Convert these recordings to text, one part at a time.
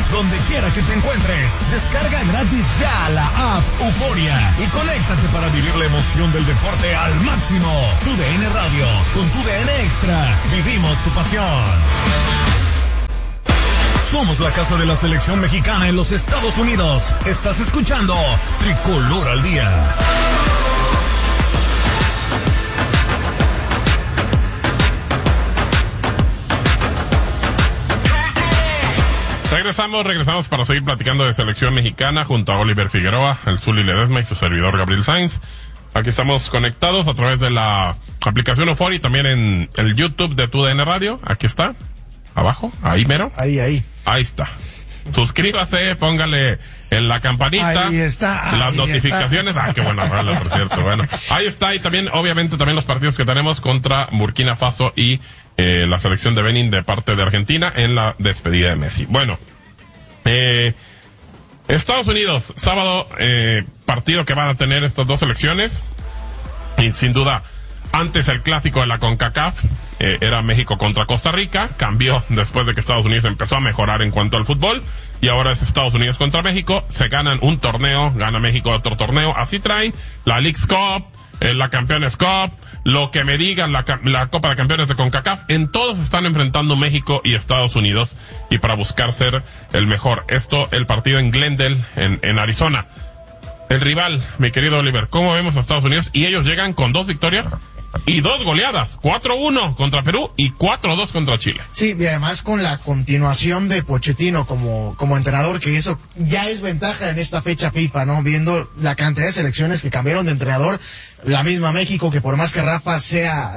donde quiera que te encuentres. Descarga gratis ya la app Euforia y conéctate para vivir la emoción del deporte al máximo. TUDN Radio, con TUDN Extra, vivimos tu pasión. Somos la casa de la selección mexicana en los Estados Unidos. Estás escuchando Tricolor al Día. Regresamos para seguir platicando de selección mexicana junto a Oliver Figueroa, el Zuli Ledesma y su servidor Gabriel Sainz. Aquí estamos conectados a través de la aplicación Euforia y también en el YouTube de TUDN Radio. Aquí está, abajo, ahí mero. Ahí está. Suscríbase, póngale en la campanita. Ahí está. Las notificaciones. Está. Qué buena rola, por cierto. Bueno, ahí está. Y también, obviamente, también los partidos que tenemos contra Burkina Faso y la selección de Benin de parte de Argentina en la despedida de Messi. Bueno, Estados Unidos, sábado, partido que van a tener estas dos selecciones. Y sin duda, antes el clásico de la CONCACAF era México contra Costa Rica, cambió después de que Estados Unidos empezó a mejorar en cuanto al fútbol, y ahora es Estados Unidos contra México. Se ganan un torneo, gana México otro torneo, así traen la Leagues Cup, la Campeones Cup, lo que me digan, la Copa de Campeones de CONCACAF, en todos están enfrentando México y Estados Unidos, y para buscar ser el mejor. El partido en Glendale, en Arizona. El rival, mi querido Oliver, ¿cómo vemos a Estados Unidos? Y ellos llegan con 2 victorias y 2 goleadas, 4-1 contra Perú y 4-2 contra Chile. Sí, y además con la continuación de Pochettino como entrenador, que eso ya es ventaja en esta fecha FIFA, ¿no? Viendo la cantidad de selecciones que cambiaron de entrenador, la misma México, que por más que Rafa sea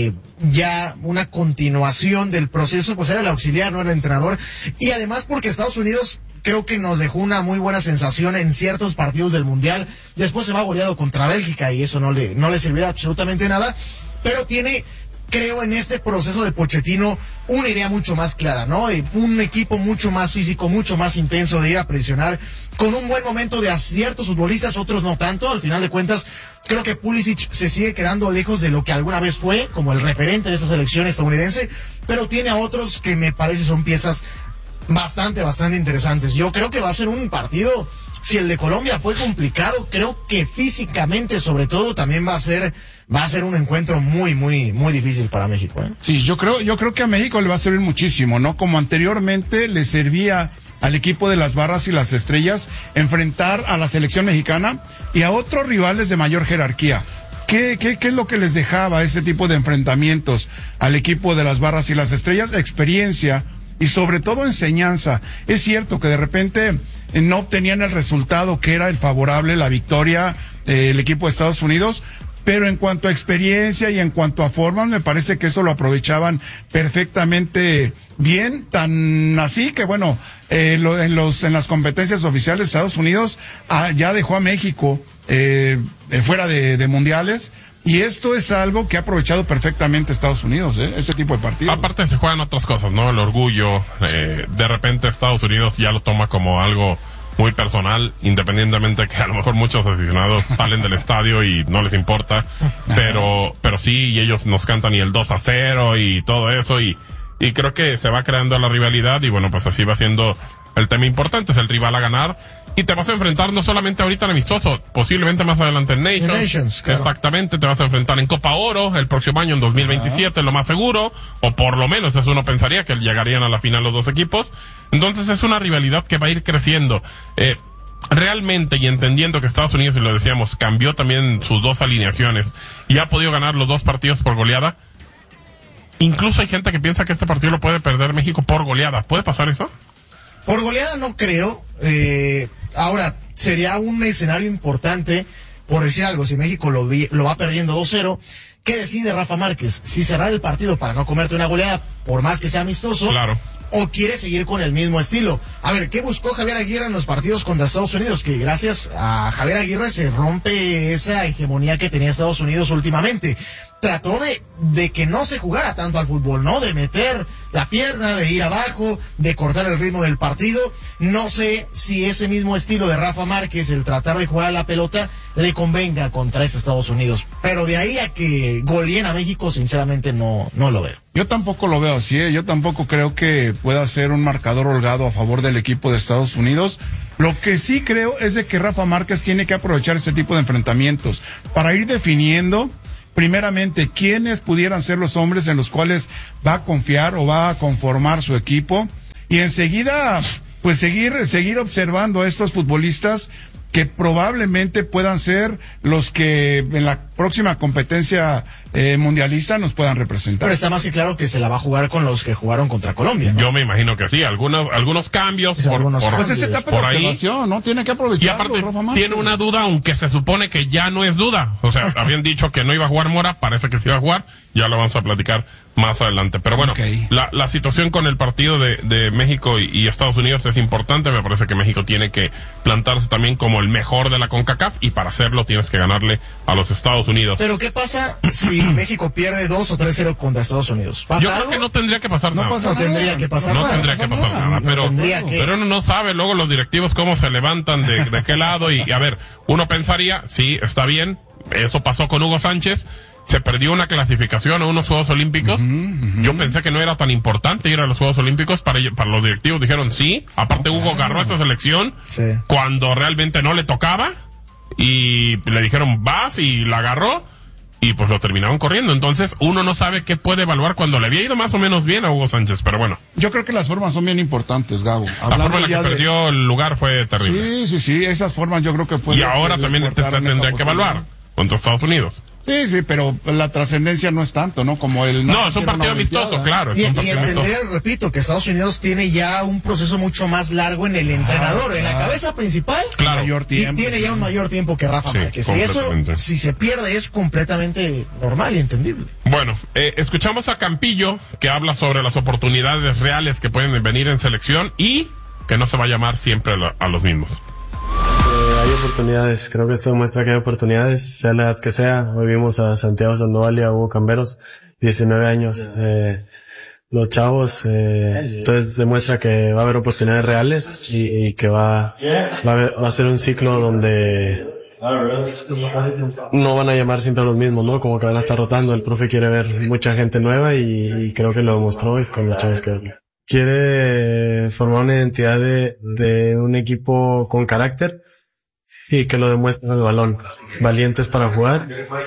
ya una continuación del proceso, pues era el auxiliar, no el entrenador. Y además porque Estados Unidos creo que nos dejó una muy buena sensación en ciertos partidos del Mundial. Después se va goleado contra Bélgica y eso no le servirá absolutamente nada. Pero tiene, creo, en este proceso de Pochettino una idea mucho más clara, ¿no? Un equipo mucho más físico, mucho más intenso de ir a presionar, con un buen momento de ciertos futbolistas, otros no tanto. Al final de cuentas, creo que Pulisic se sigue quedando lejos de lo que alguna vez fue, como el referente de esta selección estadounidense, pero tiene a otros que me parece son piezas bastante interesantes. Yo creo que va a ser un partido, si el de Colombia fue complicado, creo que físicamente sobre todo también va a ser un encuentro muy difícil para México, ¿eh? Sí, yo creo que a México le va a servir muchísimo, ¿no? Como anteriormente le servía al equipo de las Barras y las Estrellas enfrentar a la selección mexicana y a otros rivales de mayor jerarquía. ¿Qué es lo que les dejaba ese tipo de enfrentamientos al equipo de las Barras y las Estrellas? Experiencia y sobre todo enseñanza. Es cierto que de repente no obtenían el resultado que era el favorable, la victoria del equipo de Estados Unidos, pero en cuanto a experiencia y en cuanto a formas, me parece que eso lo aprovechaban perfectamente bien, tan así que bueno, en las competencias oficiales de Estados Unidos ya dejó a México fuera de mundiales. Y esto es algo que ha aprovechado perfectamente Estados Unidos, ese tipo de partidos. Aparte se juegan otras cosas, ¿no? El orgullo, de repente Estados Unidos ya lo toma como algo muy personal, independientemente que a lo mejor muchos aficionados salen del estadio y no les importa, pero sí, y ellos nos cantan y el 2-0 y todo eso, y creo que se va creando la rivalidad, y bueno, pues así va siendo el tema importante, es el rival a ganar. Y te vas a enfrentar no solamente ahorita en amistoso, posiblemente más adelante en Nations. Claro. Exactamente, te vas a enfrentar en Copa Oro el próximo año, en 2027, lo más seguro, o por lo menos eso uno pensaría que llegarían a la final los dos equipos. Entonces es una rivalidad que va a ir creciendo. Realmente, y entendiendo que Estados Unidos, y lo decíamos, cambió también sus 2 alineaciones y ha podido ganar los 2 partidos por goleada. Incluso hay gente que piensa que este partido lo puede perder México por goleada. ¿Puede pasar eso? Por goleada no creo. Ahora, sería un escenario importante, por decir algo, si México lo va perdiendo 2-0, ¿qué decide Rafa Márquez? Si cerrar el partido para no comerte una goleada, por más que sea amistoso, claro, o quiere seguir con el mismo estilo. A ver, ¿qué buscó Javier Aguirre en los partidos contra Estados Unidos? Que gracias a Javier Aguirre se rompe esa hegemonía que tenía Estados Unidos últimamente. trató de que no se jugara tanto al fútbol, ¿no? De meter la pierna, de ir abajo, de cortar el ritmo del partido. No sé si ese mismo estilo de Rafa Márquez, el tratar de jugar a la pelota, le convenga contra Estados Unidos. Pero de ahí a que goleen a México, sinceramente no lo veo. Yo tampoco lo veo así, yo tampoco creo que pueda ser un marcador holgado a favor del equipo de Estados Unidos. Lo que sí creo es de que Rafa Márquez tiene que aprovechar este tipo de enfrentamientos para ir definiendo primeramente quiénes pudieran ser los hombres en los cuales va a confiar o va a conformar su equipo, y enseguida pues seguir observando a estos futbolistas que probablemente puedan ser los que en la próxima competencia mundialista nos puedan representar. Pero está más que claro que se la va a jugar con los que jugaron contra Colombia, ¿no? Yo me imagino que sí, algunos cambios pues esa etapa por de ahí, observación, ¿no? Tiene que aprovechar. y aparte tiene una duda, aunque se supone que ya no es duda. O sea, habían dicho que no iba a jugar Mora, parece que sí iba a jugar, ya lo vamos a platicar más adelante. Pero bueno, Okay. la situación con el partido de México y Estados Unidos es importante. Me parece que México tiene que plantarse también como el mejor de la CONCACAF, y para hacerlo tienes que ganarle a los Estados Unidos. Pero ¿qué pasa si México pierde 2 o 3-0 contra Estados Unidos? Yo creo que no tendría que pasar nada. No tendría que pasar No nada. tendría que pasar nada, pero uno no sabe luego los directivos cómo se levantan de qué lado, y a ver, uno pensaría, sí, está bien, eso pasó con Hugo Sánchez, se perdió una clasificación a unos Juegos Olímpicos. Yo pensé que no era tan importante ir a los Juegos Olímpicos, para los directivos dijeron sí, aparte Hugo agarró esa selección cuando realmente no le tocaba, y le dijeron vas, y la agarró, y pues lo terminaron corriendo. Entonces uno no sabe qué puede evaluar cuando le había ido más o menos bien a Hugo Sánchez, pero bueno. Yo creo que las formas son bien importantes, Gabo. La forma en la que perdió el lugar fue terrible. Sí, esas formas yo creo que fue. Y ahora también tendría que evaluar contra Estados Unidos. Sí, pero la trascendencia no es tanto, ¿no? Como el... No, es un partido amistoso, claro. Y entender, repito, que Estados Unidos tiene ya un proceso mucho más largo en el entrenador, en la cabeza principal. Claro. Mayor tiempo, y tiene ya un mayor tiempo que Rafa Márquez. Y eso, si se pierde, es completamente normal y entendible. Bueno, escuchamos a Campillo, que habla sobre las oportunidades reales que pueden venir en selección, y que no se va a llamar siempre a los mismos. Hay oportunidades, creo que esto demuestra que hay oportunidades, sea la edad que sea. Hoy vimos a Santiago Sandoval y a Hugo Camberos, 19 años, los chavos, entonces demuestra que va a haber oportunidades reales, y que va a ser un ciclo donde no van a llamar siempre a los mismos, ¿no? Como que van a estar rotando. El profe quiere ver mucha gente nueva, y creo que lo demostró y con los chavos que quiere formar una identidad de un equipo con carácter, y que lo demuestren el balón, valientes para jugar,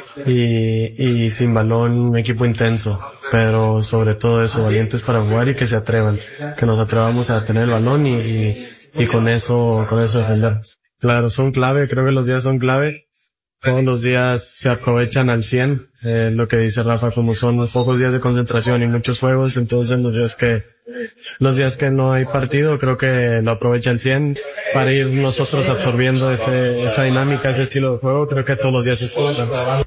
y sin balón un equipo intenso, pero sobre todo eso, valientes para jugar, y que se atrevan, que nos atrevamos a tener el balón y con eso defendernos. Claro, son clave, creo que los días son clave. Todos los días se aprovechan al 100, lo que dice Rafa, como son pocos días de concentración y muchos juegos, entonces los días que no hay partido, creo que lo aprovecha al 100 para ir nosotros absorbiendo esa dinámica, ese estilo de juego. Creo que todos los días es importante. Bueno,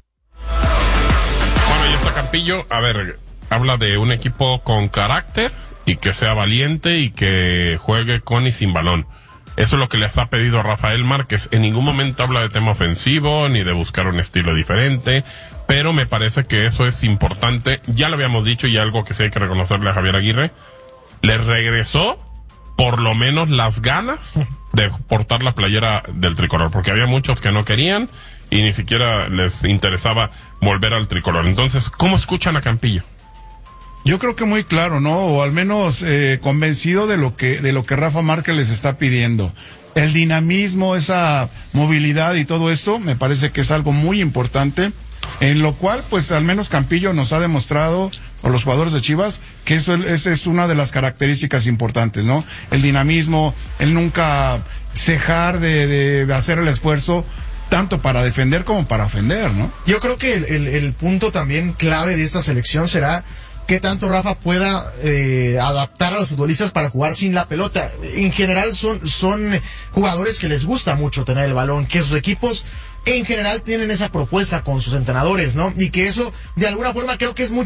y está Campillo, a ver, habla de un equipo con carácter, y que sea valiente, y que juegue con y sin balón. Eso es lo que les ha pedido Rafael Márquez. En ningún momento habla de tema ofensivo, ni de buscar un estilo diferente, pero me parece que eso es importante. Ya lo habíamos dicho, y algo que sí hay que reconocerle a Javier Aguirre, le regresó por lo menos las ganas de portar la playera del tricolor, porque había muchos que no querían y ni siquiera les interesaba volver al tricolor. Entonces, ¿cómo escuchan a Campillo? Yo creo que muy claro, ¿no? O al menos convencido de lo que Rafa Márquez les está pidiendo. El dinamismo, esa movilidad y todo esto, me parece que es algo muy importante, en lo cual, pues, al menos Campillo nos ha demostrado, o los jugadores de Chivas, que esa es una de las características importantes, ¿no? El dinamismo, el nunca cejar de hacer el esfuerzo, tanto para defender como para ofender, ¿no? Yo creo que el punto también clave de esta selección será qué tanto Rafa pueda adaptar a los futbolistas para jugar sin la pelota. En general son jugadores que les gusta mucho tener el balón, que sus equipos en general tienen esa propuesta con sus entrenadores, ¿no? Y que eso, de alguna forma, creo que es mucho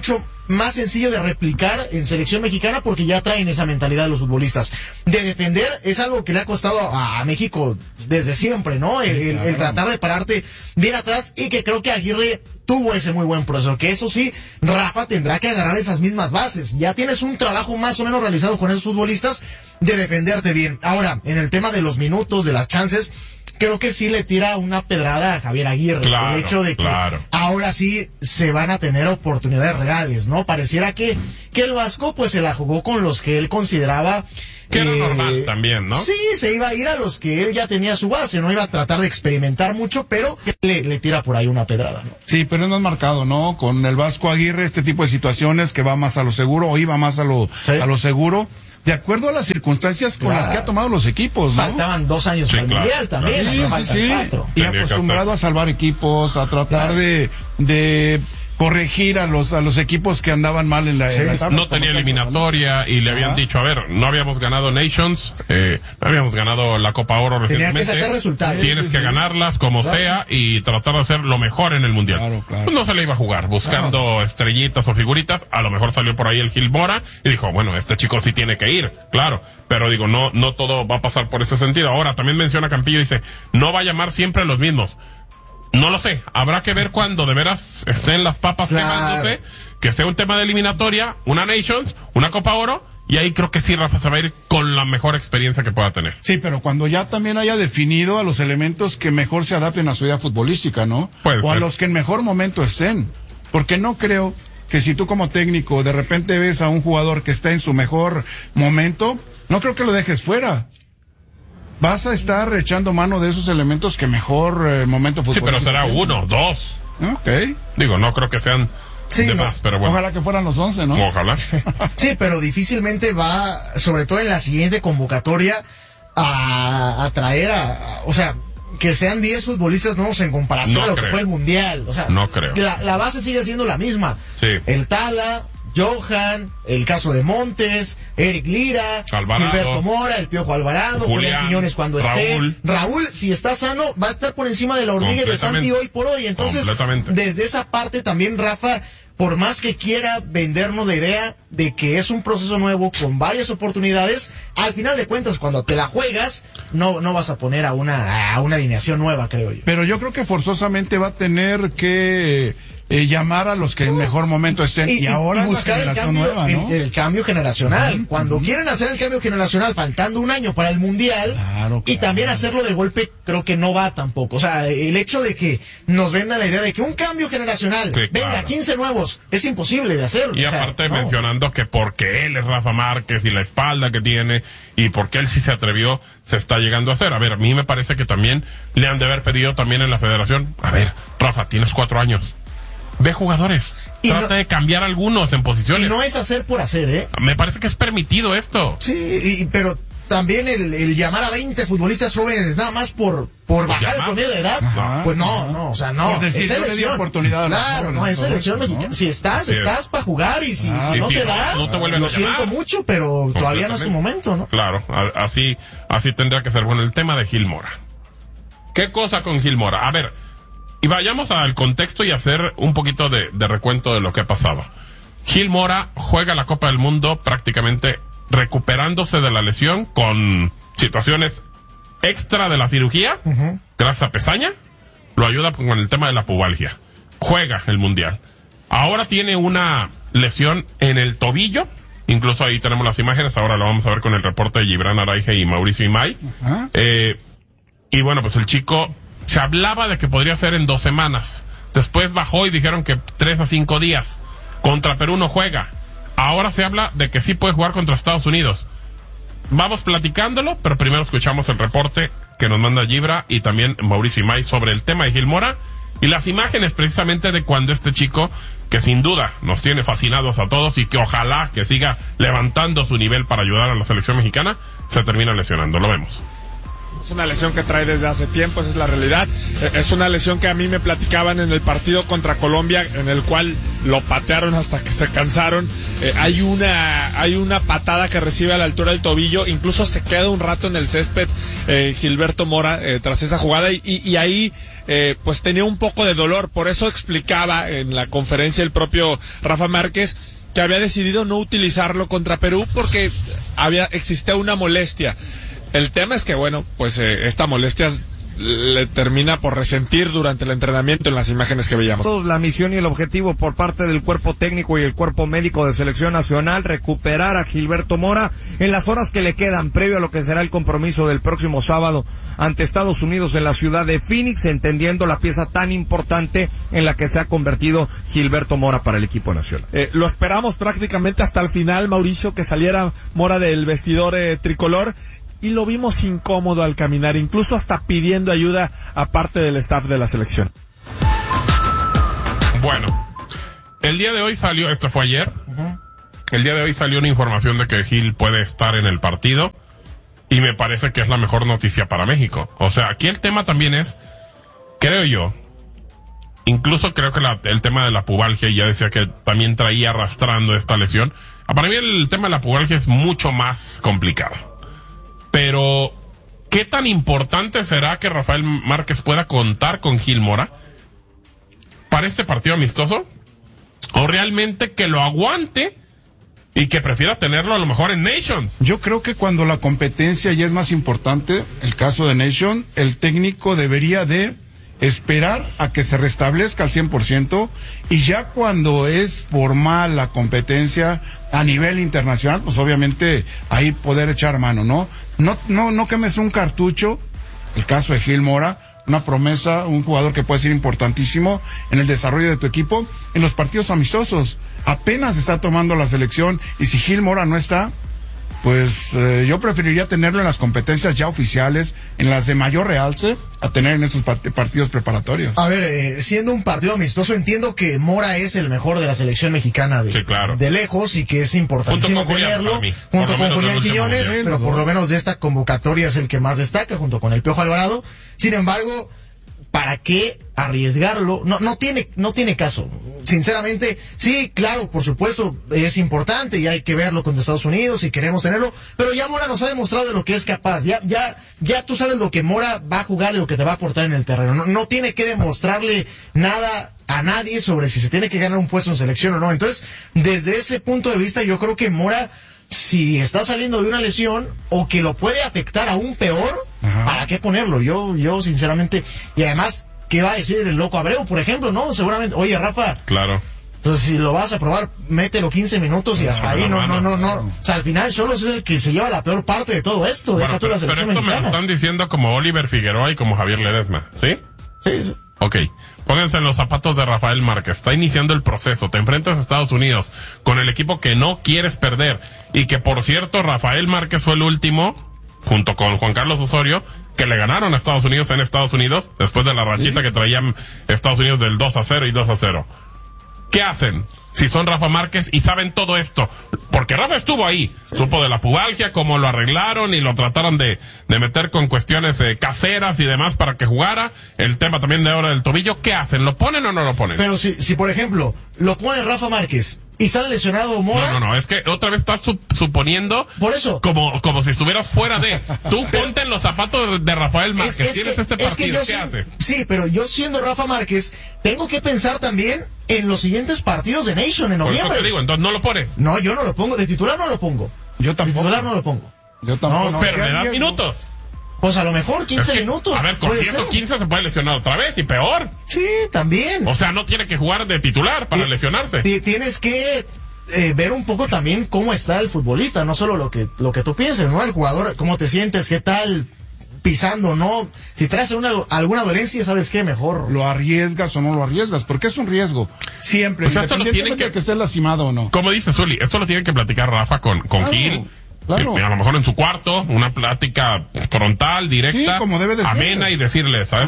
más sencillo de replicar en selección mexicana porque ya traen esa mentalidad de los futbolistas. De defender es algo que le ha costado a México desde siempre, ¿no? El tratar de pararte bien atrás, y que creo que Aguirre tuvo ese muy buen proceso, que eso sí, Rafa tendrá que agarrar esas mismas bases. Ya tienes un trabajo más o menos realizado con esos futbolistas de defenderte bien. Ahora, en el tema de los minutos, de las chances, creo que sí le tira una pedrada a Javier Aguirre. Claro, el hecho de que ahora sí se van a tener oportunidades reales, ¿no? Pareciera que el Vasco pues se la jugó con los que él consideraba que era normal también, ¿no? Sí, se iba a ir a los que él ya tenía su base, no iba a tratar de experimentar mucho, pero le tira por ahí una pedrada, ¿no? Sí, pero no es marcado, ¿no? Con el Vasco Aguirre, este tipo de situaciones que va más a lo seguro, o iba más a lo seguro, de acuerdo a las circunstancias con las que ha tomado los equipos, ¿no? Faltaban 2 años para el Mundial también. Sí. Y acostumbrado a salvar equipos, a tratar de corregir a los equipos que andaban mal en la tabla. No tenía eliminatoria y le habían dicho, a ver, no habíamos ganado Nations, no habíamos ganado la Copa Oro recientemente. Tenía que sacar resultados. Tienes que ganarlas como sea y tratar de hacer lo mejor en el Mundial. Claro. Pues no se le iba a jugar buscando estrellitas o figuritas. A lo mejor salió por ahí el Gil Mora y dijo, bueno, este chico sí tiene que ir, claro. Pero digo, no todo va a pasar por ese sentido. Ahora, también menciona Campillo, dice, no va a llamar siempre a los mismos. No lo sé, habrá que ver cuando de veras estén las papas quemándose, que sea un tema de eliminatoria, una Nations, una Copa Oro, y ahí creo que sí Rafa se va a ir con la mejor experiencia que pueda tener. Sí, pero cuando ya también haya definido a los elementos que mejor se adapten a su idea futbolística, ¿no? O a los que en mejor momento estén. Porque no creo que si tú como técnico de repente ves a un jugador que está en su mejor momento, no creo que lo dejes fuera. Vas a estar echando mano de esos elementos que mejor momento futbolístico. Sí, pero será 1, 2. Ok. Digo, no creo que sean más, pero bueno. Ojalá que fueran los 11, ¿no? Ojalá. Sí, pero difícilmente va, sobre todo en la siguiente convocatoria, a traer o sea, que sean 10 futbolistas nuevos en comparación a lo que fue el Mundial. O sea, no creo. La base sigue siendo la misma. Sí. El Tala, Johan, el caso de Montes, Eric Lira, Alvarado, Gilberto Mora, el Piojo Alvarado, Julián Quiñones cuando esté. Raúl, si está sano, va a estar por encima de la hormiga y de Santi hoy por hoy. Entonces, desde esa parte también Rafa, por más que quiera vendernos la idea de que es un proceso nuevo con varias oportunidades, al final de cuentas cuando te la juegas no vas a poner a una alineación nueva, creo yo. Pero yo creo que forzosamente va a tener que llamar a los que en mejor momento estén y ahora buscar el cambio, nueva, ¿no? el cambio generacional. Cuando quieren hacer el cambio generacional faltando un año para el Mundial, y también hacerlo de golpe, creo que no va tampoco. O sea, el hecho de que nos vendan la idea de que un cambio generacional, venga, 15 nuevos, es imposible de hacerlo. Y aparte mencionando que porque él es Rafa Márquez y la espalda que tiene y porque él sí se atrevió, se está llegando a hacer. A ver, a mí me parece que también le han de haber pedido también en la federación, a ver, Rafa, tienes 4 años. Ve jugadores, trata de cambiar algunos en posiciones. Y no es hacer por hacer, ¿eh? Me parece que es permitido esto. Sí, pero también el llamar a 20 futbolistas jóvenes nada más por bajar el promedio de edad, pues no, o sea, no. Por decir, es selección. Oportunidad claro, no, es selección mexicana. ¿No? Si estás para jugar, y si no te da, no te vuelven lo a llamar. siento mucho, pero todavía no es tu momento, ¿no? Claro, así tendría que ser. Bueno, el tema de Gil Mora. ¿Qué cosa con Gil Mora? A ver, y vayamos al contexto y hacer un poquito de recuento de lo que ha pasado. Gil Mora juega la Copa del Mundo prácticamente recuperándose de la lesión con situaciones extra de la cirugía, gracias a Pesaña, lo ayuda con el tema de la pubalgia. Juega el Mundial. Ahora tiene una lesión en el tobillo, incluso ahí tenemos las imágenes, ahora lo vamos a ver con el reporte de Gibran Araige y Mauricio Imay. Y bueno, pues el chico se hablaba de que podría ser en 2 semanas. Después bajó y dijeron que 3 a 5 días. Contra Perú no juega. Ahora se habla de que sí puede jugar contra Estados Unidos. Vamos platicándolo, pero primero escuchamos el reporte que nos manda Gibra y también Mauricio Imay sobre el tema de Gil Mora y las imágenes precisamente de cuando este chico, que sin duda nos tiene fascinados a todos y que ojalá que siga levantando su nivel para ayudar a la selección mexicana, se termina lesionando. Lo vemos. Es una lesión que trae desde hace tiempo, esa es la realidad. Es una lesión que a mí me platicaban en el partido contra Colombia, en el cual lo patearon hasta que se cansaron. Hay una patada que recibe a la altura del tobillo, incluso se queda un rato en el césped Gilberto Mora tras esa jugada y ahí pues tenía un poco de dolor. Por eso explicaba en la conferencia el propio Rafa Márquez que había decidido no utilizarlo contra Perú porque existía una molestia. El tema es que, bueno, pues esta molestia le termina por resentir durante el entrenamiento en las imágenes que veíamos. La misión y el objetivo por parte del cuerpo técnico y el cuerpo médico de selección nacional, recuperar a Gilberto Mora en las horas que le quedan previo a lo que será el compromiso del próximo sábado ante Estados Unidos en la ciudad de Phoenix, entendiendo la pieza tan importante en la que se ha convertido Gilberto Mora para el equipo nacional. Lo esperamos prácticamente hasta el final, Mauricio, que saliera Mora del vestidor tricolor. Y lo vimos incómodo al caminar, incluso hasta pidiendo ayuda a parte del staff de la selección. Bueno, el día de hoy salió, esto fue ayer, el día de hoy salió una información de que Gil puede estar en el partido y me parece que es la mejor noticia para México. O sea, aquí el tema también es, creo yo, incluso creo que el tema de la pubalgia, y ya decía que también traía arrastrando esta lesión. Para mí el tema de la pubalgia es mucho más complicado. Pero, ¿qué tan importante será que Rafael Márquez pueda contar con Gil Mora para este partido amistoso? ¿O realmente que lo aguante y que prefiera tenerlo a lo mejor en Nations? Yo creo que cuando la competencia ya es más importante, el caso de Nation, el técnico debería de esperar a que se restablezca al 100% y ya cuando es formal la competencia a nivel internacional, pues obviamente ahí poder echar mano, ¿no? No quemes un cartucho, el caso de Gil Mora, una promesa, un jugador que puede ser importantísimo en el desarrollo de tu equipo, en los partidos amistosos. Apenas está tomando la selección y si Gil Mora no está, pues yo preferiría tenerlo en las competencias ya oficiales, en las de mayor realce, a tener en estos partidos preparatorios. A ver, siendo un partido amistoso, entiendo que Mora es el mejor de la selección mexicana sí, claro, de lejos y que es importantísimo tenerlo, junto con Julián Quiñones, pero por lo menos de esta convocatoria es el que más destaca, junto con el Piojo Alvarado. Sin embargo, ¿para qué arriesgarlo? No tiene caso. Sinceramente, sí, claro, por supuesto, es importante y hay que verlo con Estados Unidos y queremos tenerlo, pero ya Mora nos ha demostrado de lo que es capaz. Ya tú sabes lo que Mora va a jugar y lo que te va a aportar en el terreno. No tiene que demostrarle nada a nadie sobre si se tiene que ganar un puesto en selección o no. Entonces, desde ese punto de vista, yo creo que Mora, si está saliendo de una lesión o que lo puede afectar aún peor, ¿para qué ponerlo? Yo sinceramente, y además, ¿qué va a decir el loco Abreu, por ejemplo? No, seguramente, oye, Rafa, claro, entonces si lo vas a probar, mételo 15 minutos y hasta ahí, no. O sea, al final Xolos es el que se lleva la peor parte de todo esto. Bueno, pero esto mexicana. Me lo están diciendo como Oliver Figueroa y como Javier Ledesma, ¿sí? Sí. Ok, pónganse en los zapatos de Rafael Márquez. Está iniciando el proceso, te enfrentas a Estados Unidos con el equipo que no quieres perder y que, por cierto, Rafael Márquez fue el último, junto con Juan Carlos Osorio, que le ganaron a Estados Unidos en Estados Unidos después de la rachita que traían Estados Unidos del 2-0 y 2-0. ¿Qué hacen si son Rafa Márquez y saben todo esto? Porque Rafa estuvo ahí, supo de la pubalgia, cómo lo arreglaron y lo trataron de meter con cuestiones caseras y demás para que jugara, el tema también de ahora del tobillo. ¿Qué hacen? ¿Lo ponen o no lo ponen? Pero si por ejemplo lo pone Rafa Márquez y sale lesionado Mora. No, es que otra vez estás suponiendo. Por eso. Como si estuvieras fuera de. Tú ponte en los zapatos de Rafael Márquez. Tienes este partido, ¿qué haces? Sí, pero yo siendo Rafa Márquez, tengo que pensar también en los siguientes partidos de Nation en noviembre. Por eso te digo, entonces no lo pones. No, yo no lo pongo. De titular no lo pongo. Yo tampoco. De titular no lo pongo. Yo tampoco. No, pero le dan minutos. Pues a lo mejor 15 minutos. A ver, con 10 o 15 se puede lesionar otra vez y peor. Sí, también. O sea, no tiene que jugar de titular para lesionarse. Tienes que ver un poco también cómo está el futbolista, no solo lo que tú pienses, ¿no? El jugador, cómo te sientes, qué tal pisando, ¿no? Si traes alguna dolencia, ¿sabes qué? Mejor. ¿Lo arriesgas o no lo arriesgas? Porque es un riesgo. Siempre. O sea, esto lo tienen que esté lastimado o no. Como dice Zuli, esto lo tiene que platicar Rafa con Gil. Claro. A lo mejor en su cuarto, una plática frontal, directa, sí, como debe de amena, y decirle, ¿sabes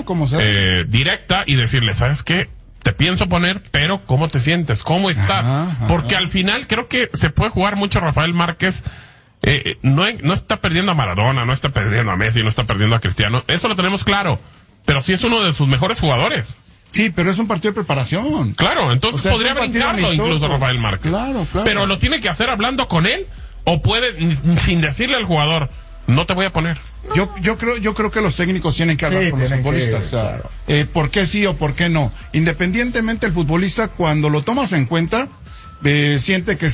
qué? Directa, y decirle, ¿sabes qué? Te pienso poner, pero ¿cómo te sientes? ¿Cómo estás? Ajá. Porque al final creo que se puede jugar mucho Rafael Márquez No está perdiendo a Maradona, no está perdiendo a Messi, no está perdiendo a Cristiano. Eso lo tenemos claro. Pero sí es uno de sus mejores jugadores. Sí, pero es un partido de preparación. Claro, entonces O sea, podría es un partido brincarlo amistoso. incluso Rafael Márquez. Claro. Pero lo tiene que hacer hablando con él, o puede, sin decirle al jugador, no te voy a poner. Yo creo que los técnicos tienen que hablar Sí, con los tienen futbolistas. que, O sea, claro. ¿por qué sí o por qué no? Independientemente el futbolista, cuando lo tomas en cuenta, siente que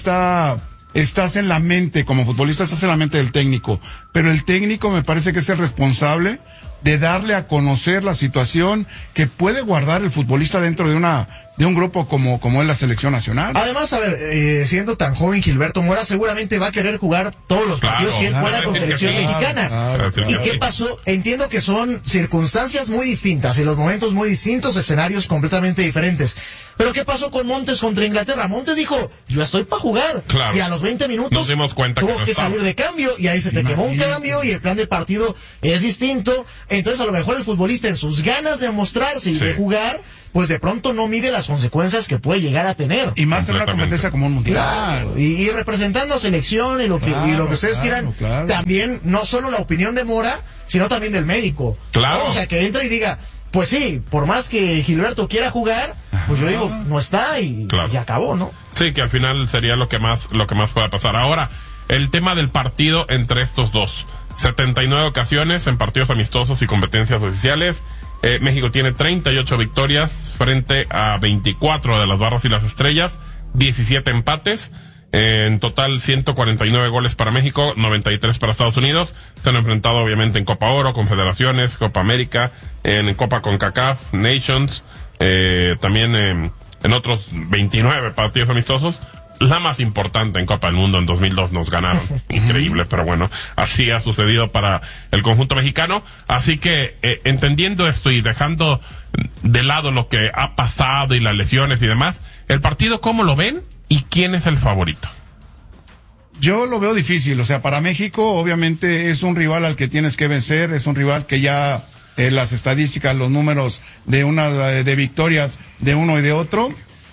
estás en la mente, como futbolista estás en la mente del técnico, pero el técnico me parece que es el responsable de darle a conocer la situación que puede guardar el futbolista dentro de un grupo como es la selección nacional. Además, a ver, siendo tan joven Gilberto Mora, seguramente va a querer jugar todos los Claro, partidos que él fuera con decir que selección sí. mexicana. Claro, ¿Y qué pasó? Entiendo que son circunstancias muy distintas y los momentos muy distintos, escenarios completamente diferentes. Pero ¿qué pasó con Montes contra Inglaterra? Montes dijo, yo estoy para jugar. Claro. Y a los 20 minutos Nos dimos cuenta tuvo que no que estaba. salir de cambio y ahí se te quemó un cambio y el plan de partido es distinto. Entonces a lo mejor el futbolista en sus ganas de mostrarse y Sí. de jugar, pues de pronto no mide las consecuencias que puede llegar a tener. Y más en una Completamente. competencia como un mundial. Claro, y representando a selección y lo que ustedes quieran, también no solo la opinión de Mora, sino también del médico. Claro. ¿No? O sea, que entra y diga, pues sí, por más que Gilberto quiera jugar, pues yo digo, no está y Claro. se acabó, ¿no? Sí, que al final sería lo que más pueda pasar. Ahora, el tema del partido entre estos dos. 79 ocasiones en partidos amistosos y competencias oficiales. México tiene 38 victorias frente a 24 de las Barras y las Estrellas, 17 empates. En total 149 goles para México, 93 para Estados Unidos. Se han enfrentado obviamente en Copa Oro, Confederaciones, Copa América, en Copa CONCACAF, Nations, también en otros 29 partidos amistosos. La más importante en Copa del Mundo en 2002 nos ganaron. Increíble, pero bueno, así ha sucedido para el conjunto mexicano. Así que, entendiendo esto y dejando de lado lo que ha pasado y las lesiones y demás, el partido, ¿cómo lo ven? ¿Y quién es el favorito? Yo lo veo difícil, o sea, para México obviamente es un rival al que tienes que vencer, es un rival que ya las estadísticas, los números de victorias de uno y de otro,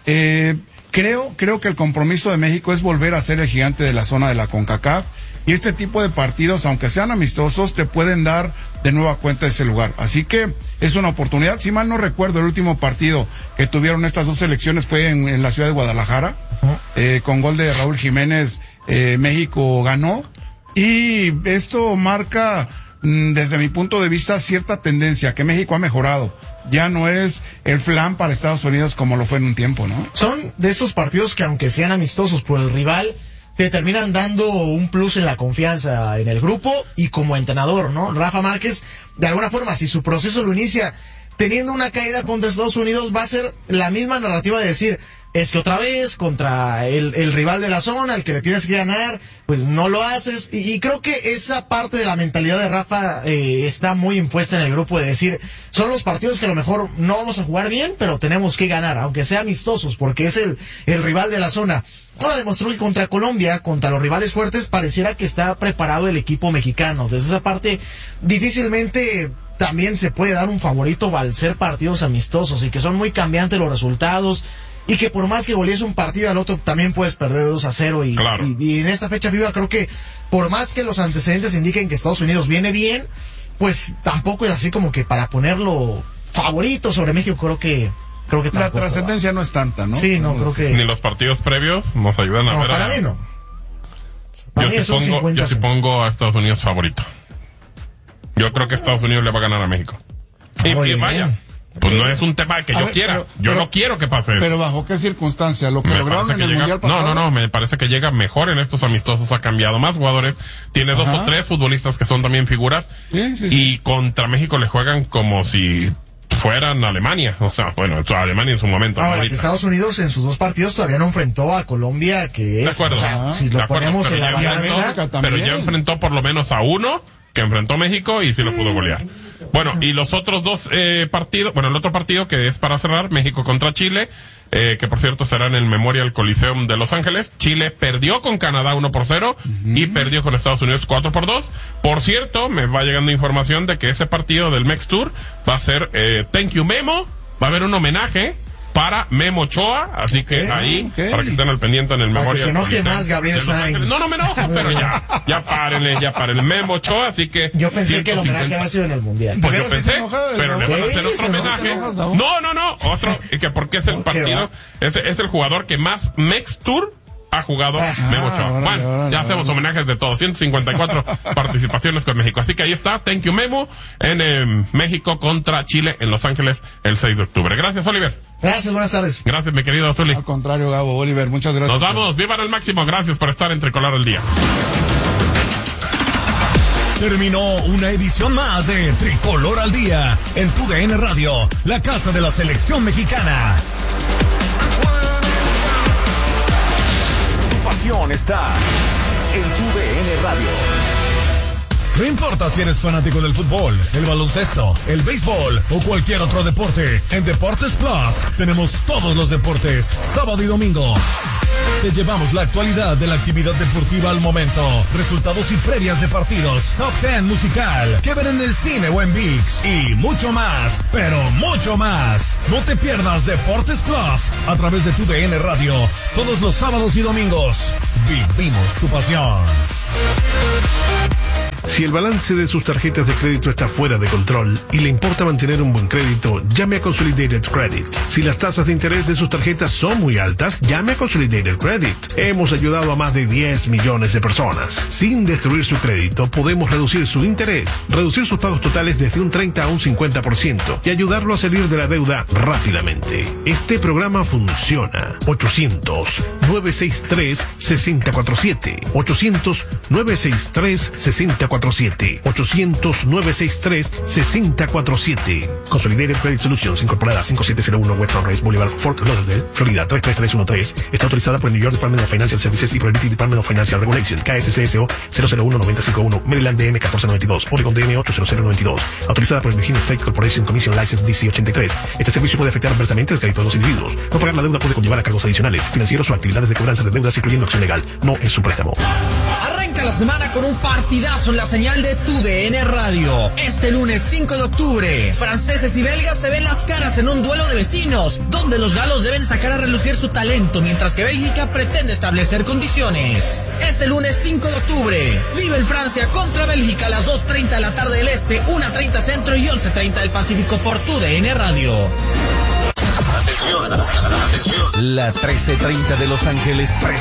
creo que el compromiso de México es volver a ser el gigante de la zona de la CONCACAF, y este tipo de partidos, aunque sean amistosos, te pueden dar de nueva cuenta ese lugar. Así que es una oportunidad. Si mal no recuerdo, el último partido que tuvieron estas dos selecciones fue en la ciudad de Guadalajara, con gol de Raúl Jiménez. México ganó, y esto marca, desde mi punto de vista, cierta tendencia, que México ha mejorado. Ya no es el flan para Estados Unidos como lo fue en un tiempo, ¿no? Son de esos partidos que, aunque sean amistosos por el rival, te terminan dando un plus en la confianza en el grupo y como entrenador, ¿no? Rafa Márquez, de alguna forma, si su proceso lo inicia teniendo una caída contra Estados Unidos, va a ser la misma narrativa de decir, es que otra vez contra el rival de la zona, el que le tienes que ganar, pues no lo haces. Y creo que esa parte de la mentalidad de Rafa está muy impuesta en el grupo, de decir, son los partidos que a lo mejor no vamos a jugar bien, pero tenemos que ganar, aunque sea amistosos, porque es el rival de la zona. Ahora demostró que contra Colombia, contra los rivales fuertes, pareciera que está preparado el equipo mexicano. Desde esa parte, difícilmente también se puede dar un favorito al ser partidos amistosos, y que son muy cambiantes los resultados, y que por más que golees un partido al otro, también puedes perder 2-0, Claro. y en esta fecha FIFA creo que, por más que los antecedentes indiquen que Estados Unidos viene bien, pues tampoco es así como que para ponerlo favorito sobre México. Creo que La tampoco, trascendencia no es tanta, ¿no? Sí, no, creo que... Ni los partidos previos nos ayudan a No, ver. para mí no. Para mí es un Yo sí 50-50. pongo a Estados Unidos favorito. Yo creo que Estados Unidos le va a ganar a México. Y Muy vaya, bien. pues no es un tema que A yo ver, quiera. pero- yo pero- no quiero que pase eso. Pero bajo qué circunstancia, lo que Me lograron parece en que el llega, mundial pasado. no, me parece que llega mejor en estos amistosos, ha cambiado más jugadores, tiene dos o tres futbolistas que son también figuras, Sí. y contra México le juegan como si fueran Alemania, o sea, bueno, Alemania en su momento. Ahora, ahorita. que Estados Unidos en sus dos partidos todavía no enfrentó a Colombia, que es... De acuerdo. O sea, si De lo acuerdo, ponemos pero en la ya balanza... enfrentó- Pero también. ya enfrentó por lo menos a uno que enfrentó México y sí lo pudo golear. Bueno, y los otros dos partidos, bueno, el otro partido que es para cerrar, México contra Chile, que por cierto será en el Memorial Coliseum de Los Ángeles. Chile perdió con Canadá 1-0 y perdió con Estados Unidos 4-2. Por cierto, me va llegando información de que ese partido del Mex Tour va a ser Thank You Memo, va a haber un homenaje para Memo Ochoa, así que ahí, para que estén al pendiente en el Memorial. Que se enoje más Gabriel Sainz. No me enojo, pero ya párenle, Memo Ochoa, así que... Yo pensé que el homenaje había sido en el Mundial. Pues yo pensé, pero le van a hacer otro homenaje. No, otro, que porque es el partido, es el jugador que más Mex Tour ha jugado Memo Ochoa. Bueno, ya hacemos homenajes de todos. 154 participaciones con México. Así que ahí está. Thank you, Memo. En México contra Chile en Los Ángeles el 6 de octubre. Gracias, Oliver. Gracias, buenas tardes. Gracias, mi querido Zuli. Al contrario, Gabo, Oliver, muchas gracias. Nos vamos. Vivan al máximo. Gracias por estar en Tricolor al Día. Terminó una edición más de Tricolor al Día en TUDN Radio, la casa de la selección mexicana. Pasión está en TUDN Radio. No importa si eres fanático del fútbol, el baloncesto, el béisbol o cualquier otro deporte, en Deportes Plus tenemos todos los deportes, sábado y domingo. Te llevamos la actualidad de la actividad deportiva al momento, resultados y previas de partidos, top 10 musical, que ver en el cine o en ViX y mucho más, pero mucho más. No te pierdas Deportes Plus a través de TUDN Radio, todos los sábados y domingos. Vivimos tu pasión. Si el balance de sus tarjetas de crédito está fuera de control y le importa mantener un buen crédito, llame a Consolidated Credit. Si las tasas de interés de sus tarjetas son muy altas, llame a Consolidated Credit. Hemos ayudado a más de 10 millones de personas. Sin destruir su crédito, podemos reducir su interés, reducir sus pagos totales desde un 30 a un 50% y ayudarlo a salir de la deuda rápidamente. Este programa funciona. 800-963-6047. 800-963-6047. 800-963-6047. Consolidated Credit Solutions, incorporada 5701 West Sunrise Boulevard, Fort Lauderdale, Florida 33313. Está autorizada por el New York Department of Financial Services y por el British Department of Financial Regulation, KSCSO 001951, Maryland DM 1492, Oregon DM 80092. Autorizada por el Virginia State Corporation Commission License DC 83. Este servicio puede afectar adversamente el crédito de los individuos. No pagar la deuda puede conllevar a cargos adicionales, financieros o actividades de cobranza de deudas, incluyendo acción legal. No es un préstamo. Arranca la semana con un partidazo en la señal de TUDN Radio. Este lunes 5 de octubre, franceses y belgas se ven las caras en un duelo de vecinos, donde los galos deben sacar a relucir su talento, mientras que Bélgica pretende establecer condiciones. Este lunes 5 de octubre, vive en Francia contra Bélgica a las 2:30 de la tarde del Este, 1:30 Centro y 11:30 del Pacífico por TUDN Radio. La 1330 de Los Ángeles presenta